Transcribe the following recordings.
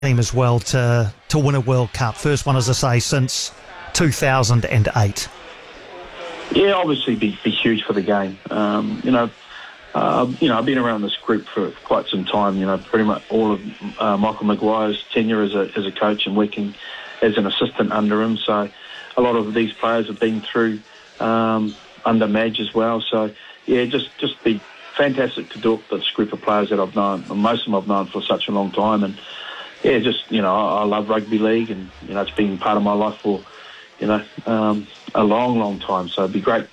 team as well to win a World Cup. First one, as I say, since 2008. Yeah, obviously be huge for the game. I've been around this group for quite some time. Pretty much all of Michael Maguire's tenure as a coach and working as an assistant under him. So a lot of these players have been through under Madge as well. So yeah, just be fantastic to do it with this group of players that I've known. Most of them I've known for such a long time, and yeah, I love rugby league, and it's been part of my life for a long time. So it'd be great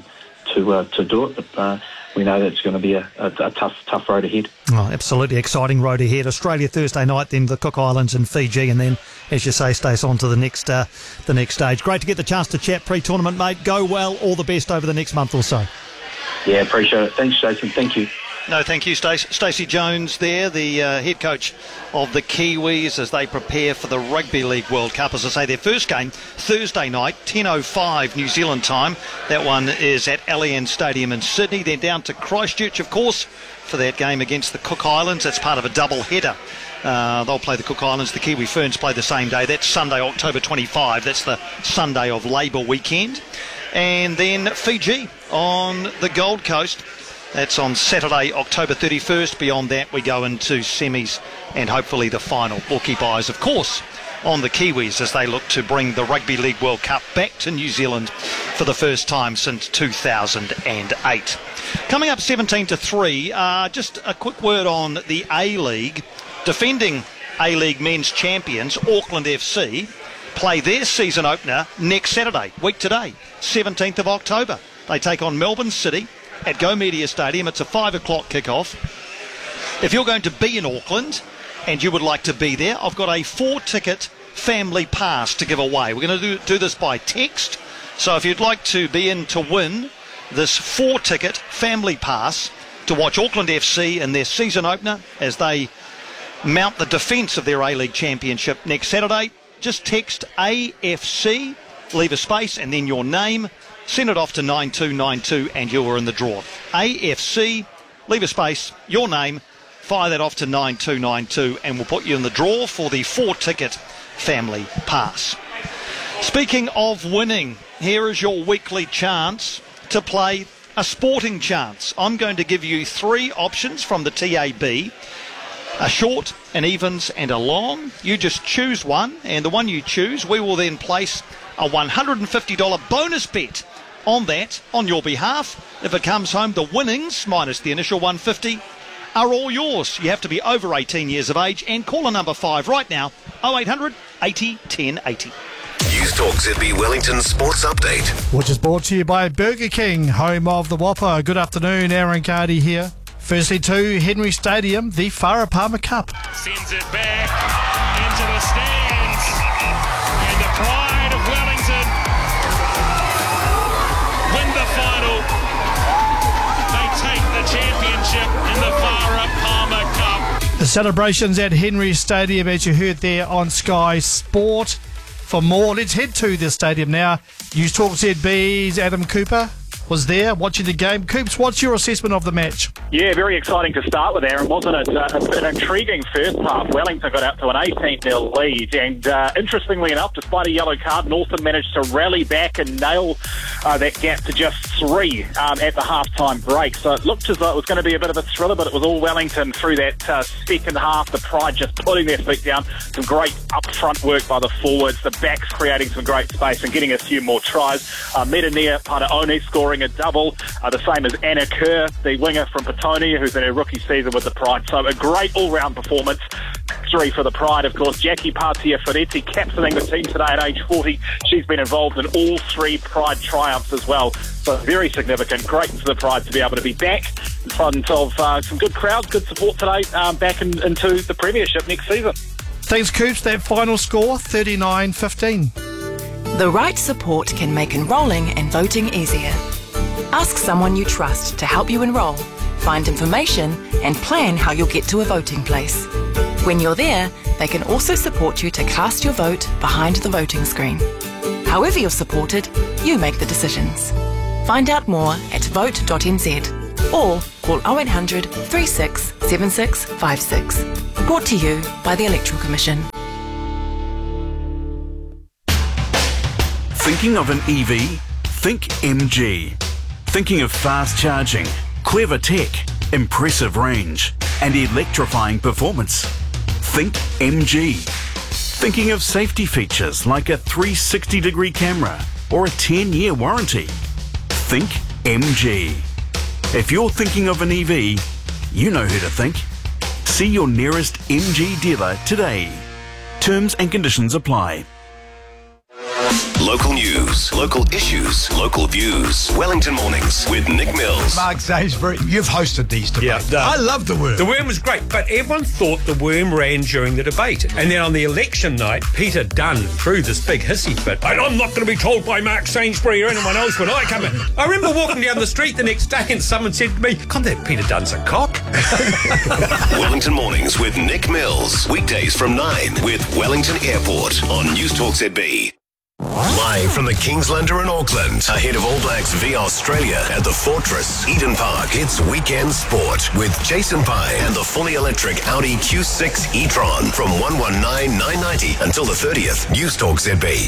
to do it, but we know that it's going to be a tough road ahead. Oh, absolutely exciting road ahead. Australia Thursday night, then the Cook Islands and Fiji, and then, as you say, stays on to the next stage. Great to get the chance to chat pre-tournament, mate. Go well. All the best over the next month or so. Yeah, appreciate it. Thanks, Jason. Thank you. No, thank you, Stacey Jones there, the head coach of the Kiwis as they prepare for the Rugby League World Cup. As I say, their first game, Thursday night, 10:05 New Zealand time. That one is at Allianz Stadium in Sydney. Then down to Christchurch, of course, for that game against the Cook Islands. That's part of a double header. They'll play the Cook Islands. The Kiwi Ferns play the same day. That's Sunday, October 25. That's the Sunday of Labour weekend. And then Fiji on the Gold Coast. That's on Saturday, October 31st. Beyond that, we go into semis and hopefully the final. We'll keep eyes, of course, on the Kiwis as they look to bring the Rugby League World Cup back to New Zealand for the first time since 2008. Coming up 17-3, just a quick word on the A-League. Defending A-League men's champions, Auckland FC, play their season opener next Saturday, week today, 17th of October. They take on Melbourne City at Go Media Stadium. It's a 5 o'clock kickoff. If you're going to be in Auckland and you would like to be there, I've got a 4-ticket family pass to give away. We're going to do this by text. So if you'd like to be in to win this 4-ticket family pass to watch Auckland FC in their season opener as they mount the defence of their A-League Championship next Saturday, just text AFC, leave a space and then your name. Send it off to 9292 and you are in the draw. AFC, leave a space, your name, fire that off to 9292 and we'll put you in the draw for the 4-ticket family pass. Speaking of winning, here is your weekly chance to play a sporting chance. I'm going to give you 3 options from the TAB. A short, an evens and a long. You just choose one, and the one you choose, we will then place a $150 bonus bet on that on your behalf. If it comes home, the winnings, minus the initial $150, are all yours. You have to be over 18 years of age and caller number 5 right now, 0800 80 1080. News Talk ZB Wellington Sports Update. Which is brought to you by Burger King, home of the Whopper. Good afternoon, Aaron Cardy here. Firstly to Henry Stadium, the Farah Palmer Cup. Sends it back into the stands. And the pride of Wellington win the final. They take the championship in the Farah Palmer Cup. The celebrations at Henry Stadium, as you heard there on Sky Sport. For more, let's head to the stadium now. News Talk ZB's Adam Cooper was there watching the game. Coops, what's your assessment of the match? Yeah, very exciting to start with, Aaron, wasn't it? An intriguing first half. Wellington got out to an 18-0 lead, and interestingly enough, despite a yellow card, Northern managed to rally back and nail that gap to just 3 at the half-time break. So it looked as though it was going to be a bit of a thriller, but it was all Wellington through that second half. The Pride just putting their feet down. Some great up-front work by the forwards. The backs creating some great space and getting a few more tries. Medania Panaone scoring a double, the same as Anna Kerr, the winger from Petone, who's in her rookie season with the Pride. So a great all-round performance. 3 for the Pride, of course. Jackie Patia Ferretti captaining the team today at age 40. She's been involved in all 3 Pride triumphs as well. So very significant. Great for the Pride to be able to be back in front of some good crowds, good support today, back into the Premiership next season. Thanks, Coops. That final score, 39-15. The right support can make enrolling and voting easier. Ask someone you trust to help you enrol, find information and plan how you'll get to a voting place. When you're there, they can also support you to cast your vote behind the voting screen. However you're supported, you make the decisions. Find out more at vote.nz. or call 0800 36 76 56. Brought to you by the Electoral Commission. Thinking of an EV? Think MG. Thinking of fast charging, clever tech, impressive range, and electrifying performance? Think MG. Thinking of safety features like a 360-degree camera or a 10-year warranty? Think MG. If you're thinking of an EV, you know who to think. See your nearest MG dealer today. Terms and conditions apply. Local news, local issues, local views. Wellington Mornings with Nick Mills. Mark Sainsbury, you've hosted these debates. I love the worm. The worm was great, but everyone thought the worm ran during the debate. And then on the election night, Peter Dunn threw this big hissy fit. And I'm not going to be told by Mark Sainsbury or anyone else when I come in. I remember walking down the street the next day and someone said to me, "God, that Peter Dunn's a cock." Wellington Mornings with Nick Mills. Weekdays from 9 with Wellington Airport on News Talk ZB. Live from the Kingslander in Auckland, ahead of All Blacks v Australia at the Fortress, Eden Park, it's Weekend Sport with Jason Pye and the fully electric Audi Q6 e-tron from 119,990 until the 30th. News Talk ZB.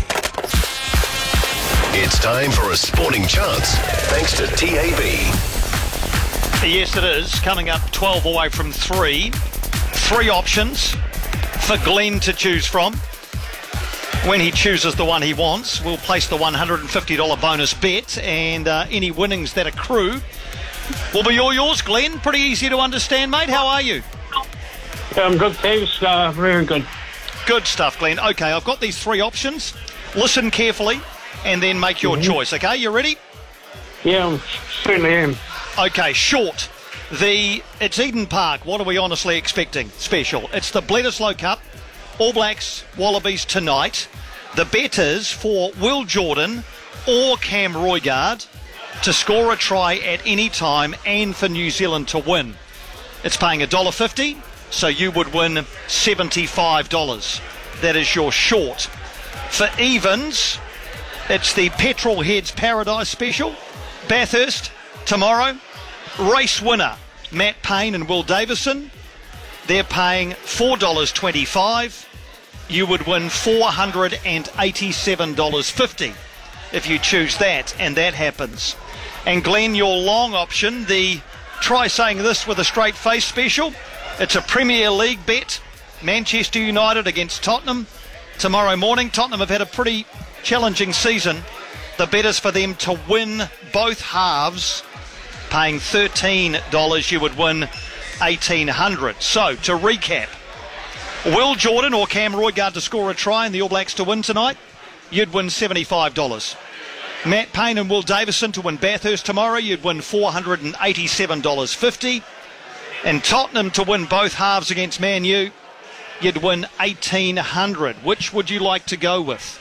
It's time for a sporting chance, thanks to TAB. Yes, it is. Coming up 12 away from 3. 3 options for Glenn to choose from. When he chooses the one he wants, we'll place the $150 bonus bet, and any winnings that accrue will be all yours, Glenn. Pretty easy to understand, mate. How are you? I'm good, thanks. Very good. Good stuff, Glenn. Okay, I've got these 3 options. Listen carefully and then make your choice, okay? You ready? Yeah, I certainly am. Okay, short. It's Eden Park. What are we honestly expecting? Special. It's the Bledisloe Cup. All Blacks Wallabies tonight. The bet is for Will Jordan or Cam Roigard to score a try at any time and for New Zealand to win. It's paying $1.50, so you would win $75. That is your short. For evens, it's the Petrol Heads Paradise Special. Bathurst tomorrow. Race winner Matt Payne and Will Davison. They're paying $4.25. You would win $487.50 if you choose that, and that happens. And Glenn, your long option, the try saying this with a straight face special. It's a Premier League bet. Manchester United against Tottenham tomorrow morning. Tottenham have had a pretty challenging season. The bet is for them to win both halves, paying $13. You would win $1,800. So, to recap, Will Jordan or Cam Roigard to score a try and the All Blacks to win tonight, you'd win $75. Matt Payne and Will Davison to win Bathurst tomorrow, you'd win $487.50. And Tottenham to win both halves against Man U, you'd win $1,800. Which would you like to go with?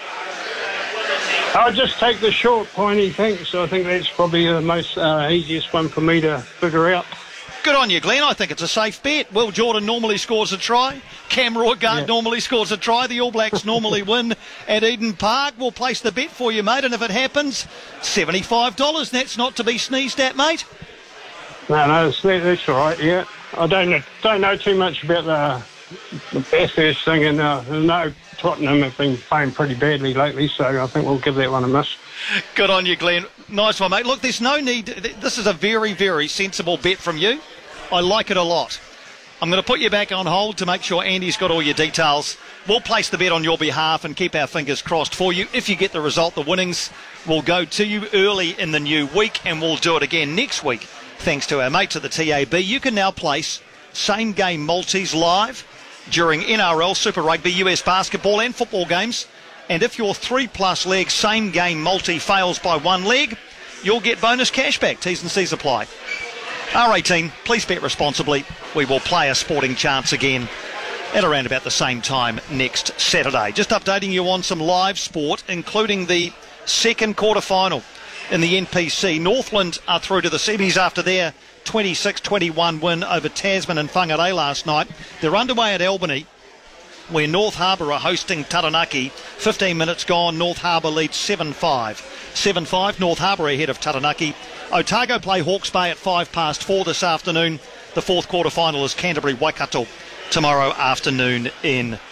I'll just take the short, Piney, thanks. I think that's probably the most easiest one for me to figure out. Good on you, Glenn. I think it's a safe bet. Will Jordan normally scores a try. Cam Roigard normally scores a try. The All Blacks normally win at Eden Park. We'll place the bet for you, mate, and if it happens, $75. That's not to be sneezed at, mate. No, that's all right, yeah. I don't know too much about the Bathurst thing, and I know Tottenham have been playing pretty badly lately, so I think we'll give that one a miss. Good on you, Glenn. Nice one, mate. Look, there's no need. This is a very, very sensible bet from you. I like it a lot. I'm going to put you back on hold to make sure Andy's got all your details. We'll place the bet on your behalf and keep our fingers crossed for you. If you get the result, the winnings will go to you early in the new week, and we'll do it again next week, thanks to our mates at the TAB. You can now place same-game multis live during NRL, Super Rugby, US basketball and football games. And if your 3+ leg same-game multi fails by 1 leg, you'll get bonus cashback. T's and C's apply. R18, please bet responsibly. We will play a sporting chance again at around about the same time next Saturday. Just updating you on some live sport, including the second quarter-final in the NPC. Northland are through to the semis after their 26-21 win over Tasman and Whangarei last night. They're underway at Albany, where North Harbour are hosting Taranaki. 15 minutes gone, North Harbour leads 7-5. 7-5, North Harbour ahead of Taranaki. Otago play Hawke's Bay at 4:05 this afternoon. The fourth quarter final is Canterbury Waikato tomorrow afternoon in